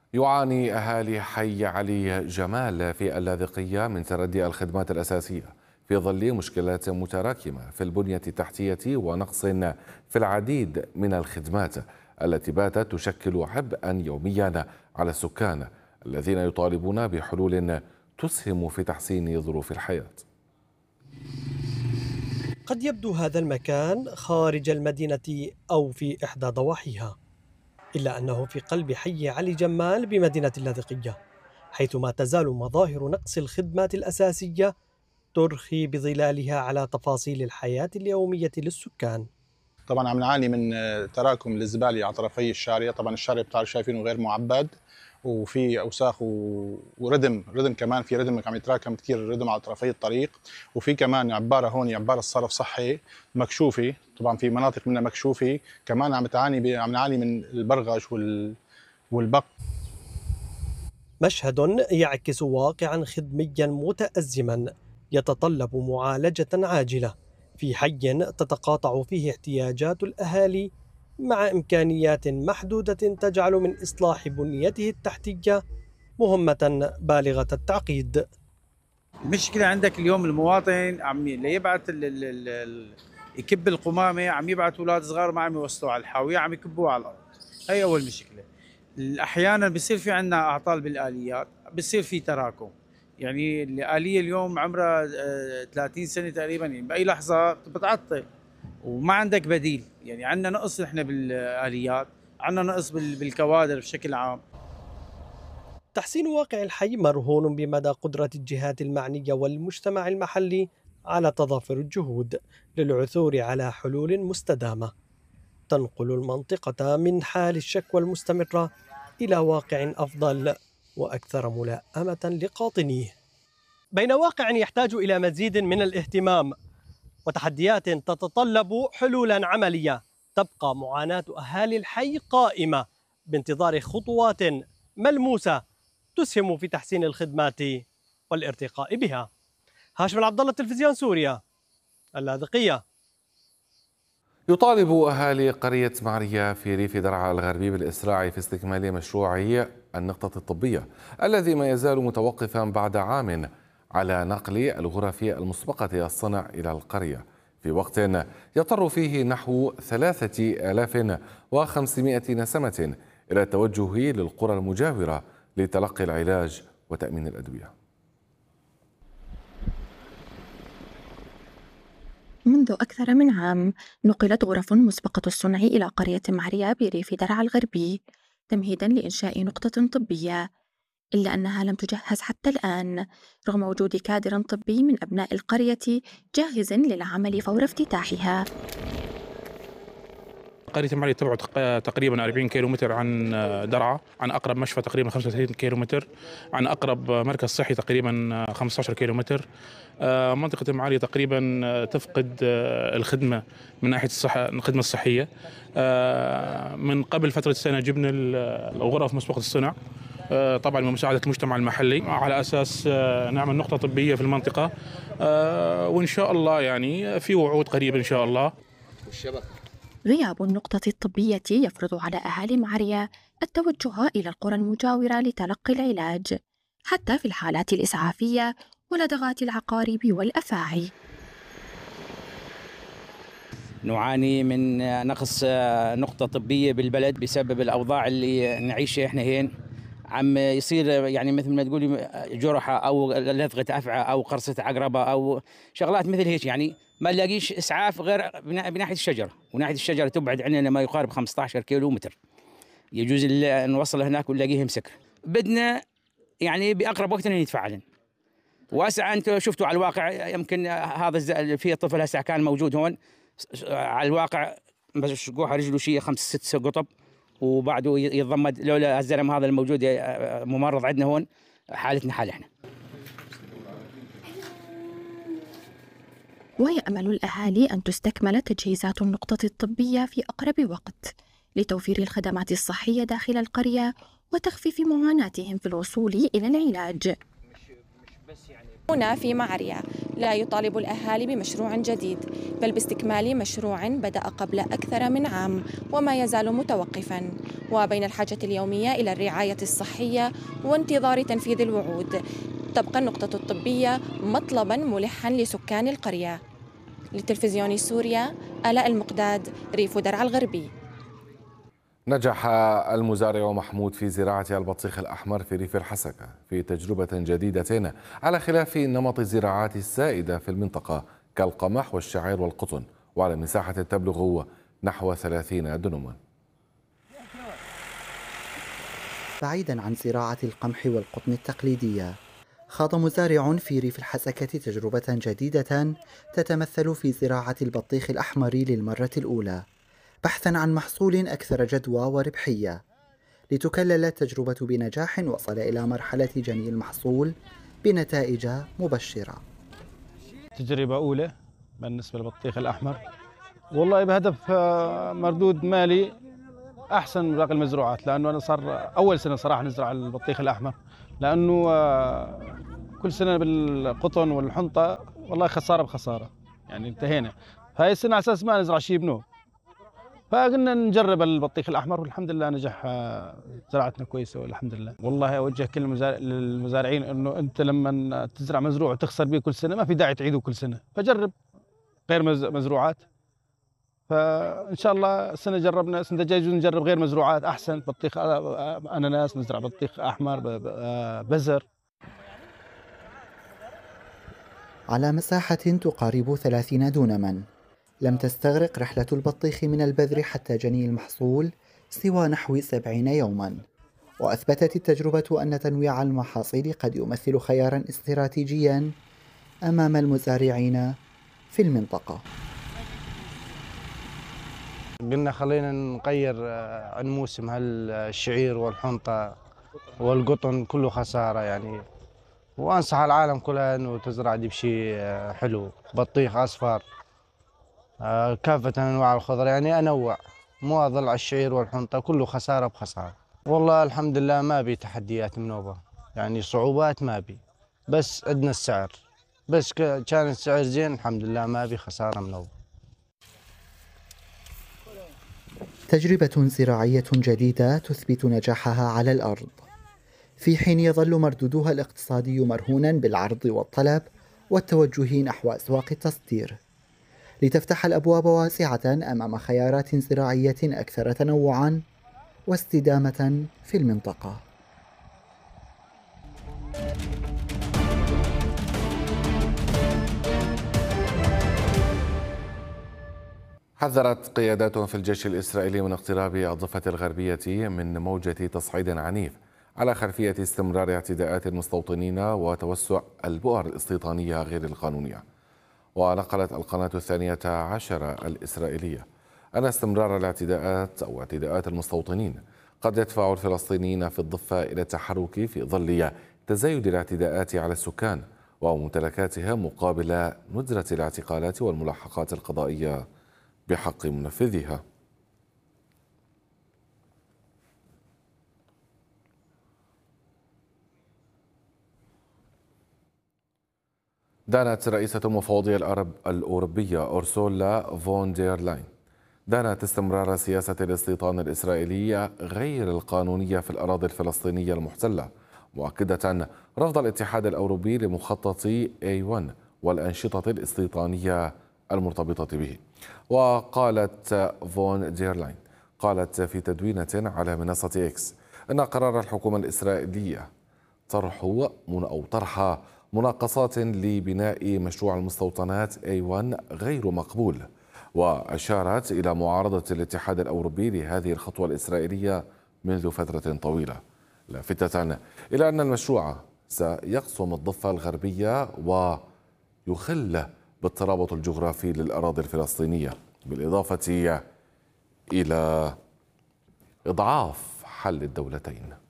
يعاني أهالي حي علي جمال في اللاذقية من تردي الخدمات الأساسية في ظل مشكلات متراكمة في البنية التحتية ونقص في العديد من الخدمات التي باتت تشكل عبئا يوميا على السكان الذين يطالبون بحلول تسهم في تحسين ظروف الحياة. قد يبدو هذا المكان خارج المدينة أو في إحدى ضواحيها، إلا أنه في قلب حي علي جمال بمدينة اللاذقية، حيث ما تزال مظاهر نقص الخدمات الأساسية ترخي بظلالها على تفاصيل الحياة اليومية للسكان. طبعا عم نعاني من تراكم الزباله على طرفي الشارع. طبعا الشارع بتعرف شايفينه غير معبد، وفي اوساخ وردم كمان، في ردم عم يتراكم كثير، ردم على طرفي الطريق. وفي كمان عباره هون، عباره الصرف صحي مكشوفه، طبعا في مناطق منها مكشوفه كمان. عم نعاني من البرغش والبق. مشهد يعكس واقعا خدميا متأزما يتطلب معالجة عاجلة في حي تتقاطع فيه احتياجات الأهالي مع إمكانيات محدودة تجعل من إصلاح بنيته التحتية مهمة بالغة التعقيد. المشكلة عندك اليوم المواطن ليبعت يكب القمامة، عم يبعت أولاد صغار ما عم يوصلوا على الحاوية، عم يكبوها على الأرض. هي أول مشكلة. أحيانا بصير في عندنا أعطال بالآليات، بصير في تراكم. يعني الآلية اليوم عمرها 30 سنة تقريبا، يعني بأي لحظة بتعطل وما عندك بديل. يعني عندنا نقص نحن بالآليات، عندنا نقص بالكوادر بشكل عام. تحسين واقع الحي مرهون بمدى قدرة الجهات المعنية والمجتمع المحلي على تضافر الجهود للعثور على حلول مستدامة تنقل المنطقة من حال الشكوى المستمرة إلى واقع أفضل وأكثر ملائمة لقاطنيه. بين واقع يحتاج إلى مزيد من الاهتمام وتحديات تتطلب حلولا عملية، تبقى معاناة أهالي الحي قائمة بانتظار خطوات ملموسة تسهم في تحسين الخدمات والارتقاء بها. هاشم عبد الله، تلفزيون سوريا، اللاذقية. يطالب أهالي قرية معرية في ريف درعا الغربي بالإسراع في استكمال مشروع النقطة الطبية الذي ما يزال متوقفا بعد عام على نقل الغرف المسبقة الصنع إلى القرية، في وقت يضطر فيه نحو 3500 نسمة إلى التوجه للقرى المجاورة لتلقي العلاج وتأمين الأدوية. منذ أكثر من عام نقلت غرف مسبقة الصنع إلى قرية معرية بريف درعا الغربي تمهيداً لإنشاء نقطة طبية، إلا أنها لم تجهز حتى الآن رغم وجود كادر طبي من أبناء القرية جاهز للعمل فور افتتاحها. قرية معرية تبعد تقريبا 40 كيلومتر عن درعا، عن أقرب مشفى تقريبا 35 كيلومتر، عن أقرب مركز صحي تقريبا 15 كيلومتر. منطقة معرية تقريبا تفقد الخدمة من ناحية الخدمة الصحية. من قبل فترة سنة جبنا الغرف مسبقة الصنع، طبعا بمساعدة المجتمع المحلي، على أساس نعمل نقطة طبية في المنطقة، وإن شاء الله يعني في وعود قريبة إن شاء الله. غياب النقطة الطبية يفرض على أهالي معرية التوجه إلى القرى المجاورة لتلقي العلاج حتى في الحالات الإسعافية ولدغات العقارب والأفاعي. نعاني من نقص نقطة طبية بالبلد بسبب الأوضاع اللي نعيشها إحنا هين. عم يصير يعني مثل ما تقولي جرحة أو لدغة أفعى أو قرصة عقربة أو شغلات مثل هيك، يعني ما نلاقيش إسعاف غير بناحية الشجرة، وناحية الشجرة تبعد عننا ما يقارب 15 كيلو متر، يجوز نوصل هناك ونلاقيه مسكر. بدنا يعني بأقرب وقت يتفعلن. واسع أنتم شفتوا على الواقع، يمكن هذا في طفل هسه كان موجود هون على الواقع بس شقوها رجله شيء 5 6 قطب وبعده يتضمد. لولا الزلمه هذا الموجود ممرض عندنا هون حالتنا حال احنا. ويأمل الأهالي أن تستكمل تجهيزات النقطة الطبية في أقرب وقت لتوفير الخدمات الصحية داخل القرية وتخفيف معاناتهم في الوصول إلى العلاج. مش بس يعني هنا في معريا لا يطالب الأهالي بمشروع جديد، بل باستكمال مشروع بدأ قبل أكثر من عام وما يزال متوقفا. وبين الحاجة اليومية إلى الرعاية الصحية وانتظار تنفيذ الوعود، تبقى النقطة الطبية مطلبا ملحا لسكان القرية. لتلفزيون سوريا، آلاء المقداد، ريف درعا الغربي. نجح المزارع محمود في زراعة البطيخ الأحمر في ريف الحسكة في تجربة جديدة على خلاف نمط الزراعات السائدة في المنطقة كالقمح والشعير والقطن، وعلى مساحة تبلغ نحو 30 دنما. بعيدا عن زراعة القمح والقطن التقليدية، خاض مزارع في ريف الحسكة تجربة جديدة تتمثل في زراعة البطيخ الأحمر للمرة الأولى، بحثا عن محصول أكثر جدوى وربحية. لتكلل التجربة بنجاح وصل إلى مرحلة جني المحصول بنتائج مبشرة. تجربة أولى بالنسبة للبطيخ الأحمر، والله بهدف مردود مالي أحسن من باقي المزروعات، لأنه أنا صار أول سنة صراحة نزرع البطيخ الأحمر، لأنه كل سنة بالقطن والحنطة والله خسارة بخسارة، يعني انتهينا. هاي السنة على أساس ما نزرع شيء بنوب، فقلنا نجرب البطيخ الأحمر والحمد لله نجح، زراعتنا كويسة والحمد لله. والله أوجه كل المزارعين إنه أنت لما تزرع مزروع وتخسر به كل سنة ما في داعي تعيده كل سنة، فجرب غير مزروعات. فإن شاء الله السنة جربنا، السنة الجاية نجرب غير مزروعات أحسن، بطيخ أناناس، نزرع بطيخ أحمر، بزر. على مساحة تقارب 30 دونما، لم تستغرق رحلة البطيخ من البذر حتى جني المحصول سوى نحو 70 يوما، وأثبتت التجربة أن تنويع المحاصيل قد يمثل خيارا استراتيجيا أمام المزارعين في المنطقة. قلنا خلينا نغير عن موسم هالشعير والحنطة والقطن كله خسارة يعني، وأنصح العالم كلها أنه تزرع دي بشيء حلو، بطيخ أصفر، كافة أنواع الخضر، يعني أنوع، مو أظل على الشعير والحنطة كله خسارة بخسارة. والله الحمد لله ما بي تحديات منوبة، يعني صعوبات ما بي، بس عندنا السعر، بس كان السعر زين الحمد لله ما بي خسارة منوبة. تجربة زراعية جديدة تثبت نجاحها على الأرض، في حين يظل مردودها الاقتصادي مرهونا بالعرض والطلب والتوجه نحو أسواق التصدير، لتفتح الأبواب واسعة أمام خيارات زراعية أكثر تنوعا واستدامة في المنطقة. حذرت قيادات في الجيش الإسرائيلي من اقتراب الضفة الغربية من موجة تصعيد عنيف على خلفية استمرار اعتداءات المستوطنين وتوسع البؤر الاستيطانية غير القانونية. ونقلت القناة 12 الإسرائيلية أن استمرار الاعتداءات أو اعتداءات المستوطنين قد يدفع الفلسطينيين في الضفة إلى التحرك في ظل تزايد الاعتداءات على السكان وممتلكاتهم مقابل ندرة الاعتقالات والملاحقات القضائية بحق منفذها. دانت رئيسة المفوضية الأوروبية أورسولا فون دير لاين دانت استمرار سياسة الاستيطان الإسرائيلية غير القانونية في الأراضي الفلسطينية المحتلة، مؤكدة رفض الاتحاد الأوروبي لمخطط A1 والأنشطة الاستيطانية المرتبطة به. وقالت فون دير لاين قالت في تدوينة على منصة إكس أن قرار الحكومة الإسرائيلية طرح مناقصات لبناء مشروع المستوطنات A1 غير مقبول، وأشارت إلى معارضة الاتحاد الأوروبي لهذه الخطوة الإسرائيلية منذ فترة طويلة، لافتة إلى أن المشروع سيقسم الضفة الغربية ويخل بالترابط الجغرافي للأراضي الفلسطينية، بالإضافة إلى إضعاف حل الدولتين.